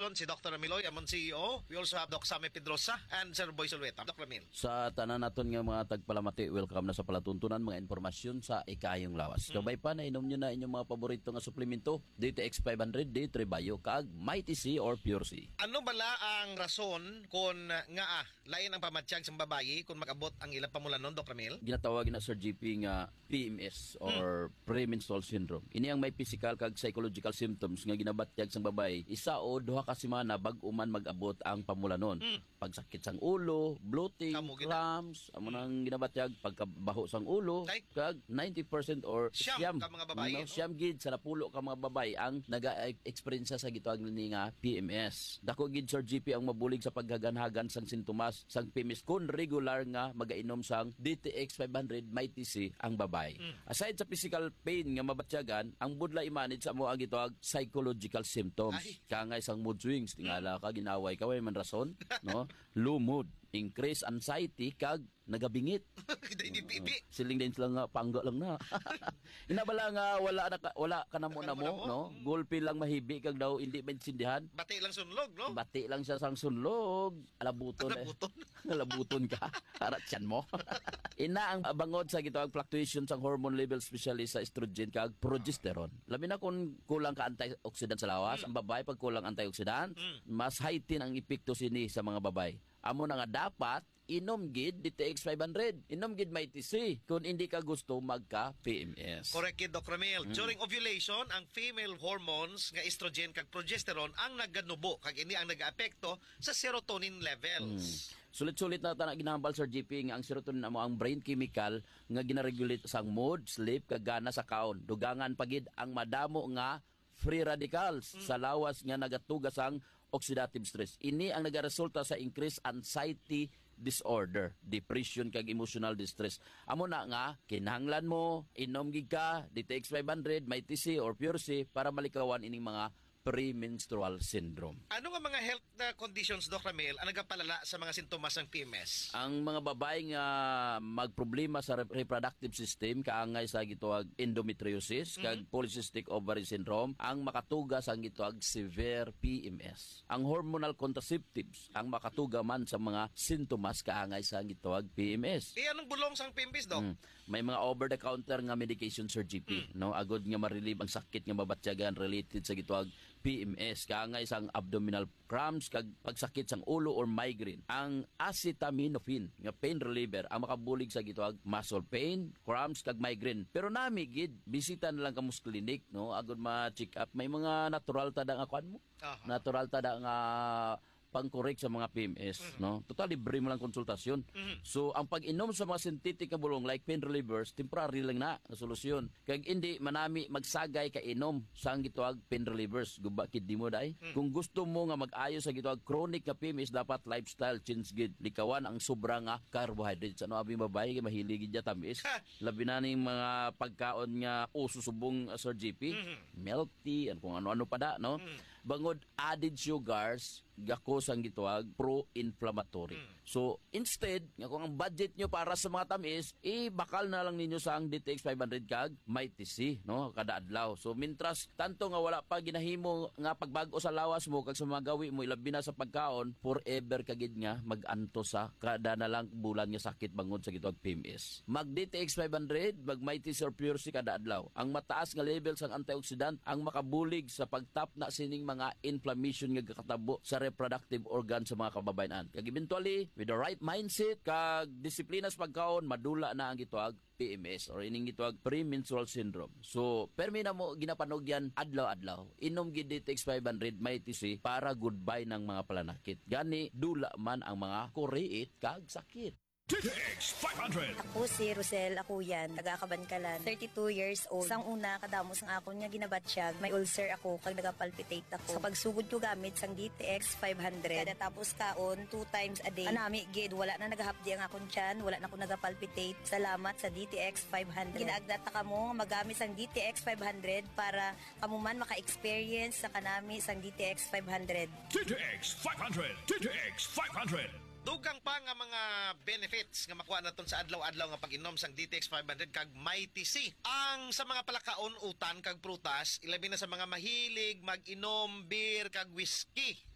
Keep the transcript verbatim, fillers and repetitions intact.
naton si Doctor Ramiloy, amon C E O. We also have Doc Sammy Pedrosa and Sir Boy Solweta. Doctor Ramil. Sa tanan naton nga mga tagpalamati, welcome na sa palatuntunan mga informasyon sa ikayong lawas. Mm. Kabay pa na inom nyo na inyong mga paborito nga suplemento, D T X five hundred, D three Bio, kaag Mighty C or Pure C. Ano bala ang rason kung nga ah, lain ang pamatsyag sa babayi kung makabot ang ilang pamulanon, Doctor Ramil? Ginatawag na Sir G P nga P M S or mm. premenstrual syndrome. Ini ang may physical kag psychological symptoms nga ginabatyag sa babae isa o duha ka semana bag-o man mag-abot ang pamulanon. Mm. Pagsakit sang ulo, bloating, Kamu, cramps, amo nang ginabatyag pagkabaho sang ulo, Like, kag ninety percent or siyam ka mga babae, no? no? Siyam gid sa napulo ka mga babae ang naga-experience sa gitawag ni nga P M S. Dako gid Sir G P ang mabulig sa paghaganhagan sang sintomas sang P M S kun regular nga magainom sang D T X five hundred Mighty C ang babae. Mm. Aside sa physical pain nga mabatyagan, ang budla imanid sa mo ang gitawag psychological symptoms. Ay. Kangay sang mood swings, tingala ka ginaway ka way man rason, no? Low mood, increase anxiety kag nagabingit. Hindi bibi. Siling din sila nga pangga lang na. Inabala nga wala na ka, wala ka na mo na mo, no? Gulpi lang mahibi kag daw hindi maintindihan. Bati lang sunlog, no? Bati lang siya sang sunlog. Alabuton. Alabuton. Eh. Alabuton ka. Arat yan mo. Ina ang bangod sa gitawag fluctuation sang hormone level especially sa estrogen kag progesterone. Labi na kung kulang ka antioxidant sa lawas, mm. ang babae pag kulang antioxidant, mm. mas heighten ang epekto sini sa mga babae. Amo na nga dapat inom gid D T X five hundred, inom gid Mighty C kung hindi ka gusto magka P M S. Correct kid, Doctor Ramil. Mm. During ovulation, ang female hormones nga estrogen kag progesterone ang naganubo kag ini ang nagaapekto sa serotonin levels. Mm. Sulit-sulit na tanak ginahambal Sir G P nga ang serotonin amo ang brain chemical nga ginaregulate sang mood, sleep kag gana sa kaon. Dugangan pagid ang madamo nga free radicals mm. sa lawas nga nagatugas ang oxidative stress. Ini ang nagaresulta sa increased anxiety disorder, depression kag emotional distress. Amo na nga kinahanglan mo inom gid ka D T X five hundred, Mighty C or Pure C para malikawan ining mga premenstrual syndrome. Ano nga mga health uh, conditions, Doctor Ramil, ang nagapalala sa mga sintomas ng P M S? Ang mga babae nga magproblema sa reproductive system kaangay sa gituag endometriosis mm-hmm. kag polycystic ovary syndrome ang makatuga sa gituag severe P M S. Ang hormonal contraceptives ang makatuga man sa mga sintomas kaangay sa gituag P M S. Eh anong bulong sang P M S, Doc? Mm. May mga over the counter nga medication Sir G P, mm. no, agod nga ma-relieve ang sakit nga mabatyagan related sa gituag P M S, kaangay sang abdominal cramps kag pagsakit sang ulo or migraine. Ang acetaminophen nga pain reliever ang makabulig sa gituag muscle pain, cramps kag migraine. Pero nami gid bisita na lang kamus clinic, no, agud ma-check up. May mga natural tada nga kuan mo. Uh-huh. Natural tada nga pang-correct sa mga P M S, mm-hmm. no? Total libre mo lang konsultasyon. Mm-hmm. So ang pag-inom sa mga synthetic nga bulong like pain relievers, temporary lang na na solusyon. Kag hindi manami magsagay ka inom sa ang gituag pain relievers. Guba kid di mo dai. Mm-hmm. Kung gusto mo nga mag-ayo sa gituag chronic nga P M S, dapat lifestyle change gid. Likawan ang sobra nga carbohydrates. Ano abi babae kay mahilig gid ya tamis. Labi na ning mga pagkaon nga uso subong uh, Sir G P, mm-hmm. milk tea, and kung ano-ano pa da, no? Mm-hmm. Bangod added sugars gako sang gituag pro-inflammatory. Mm. So, instead, nga kung ang budget nyo para sa mga tamis, eh, bakal na lang ninyo sa ang D T X five hundred kag Mighty C, no? Kada adlaw. So, mintras, tanto nga wala pa ginahimo nga pagbago sa lawas mo, kag sa mga gawi mo, ilabi na sa pagkaon, forever kagid nga mag-anto sa kada na lang bulan nga sakit bangod sa gituag P M S. Mag-D T X five hundred, mag-Mighty C or Pure C kada adlaw. Ang mataas nga level sang antioxidant, ang makabulig sa pagtap na sining mga inflammation nga kakatabo sa reproductive organ sa mga kababayan. Kag eventually, with the right mindset, kag disiplina sa pagkaon, madula na ang gituag P M S or ining gituag premenstrual syndrome. So, permi na mo ginapanog yan adlaw-adlaw. Inom gid D T X five hundred Mighty C para goodbye ng mga palanakit. Gani, dula man ang mga kuriit kag sakit. D T X five hundred. Ako si Rosel Akuyan, taga-Kabankalan, thirty-two years old. Sang una, kadamos ang akon nga ginabatsyag, may ulcer ako, kag nagapalpitate ako. Sa pagsugod ko gamit sang D T X five hundred, kada tapos kaon, two times a day. Anami, gid, wala na nagahapdi ang akon tiyan, wala na ako nagapalpitate. Salamat sa D T X five hundred. Ginaagdata ka mo, magamit sang D T X five hundred para kamuman maka-experience sa kanami sang D T X five hundred. D T X five hundred. D T X five hundred. Dugang pa nga mga benefits nga makuha naton sa adlaw-adlaw nga pag-inom sang D T X five hundred kag Mighty C. Ang sa mga palakaon, utan kag prutas, ilabi na sa mga mahilig mag-inom beer kag whiskey.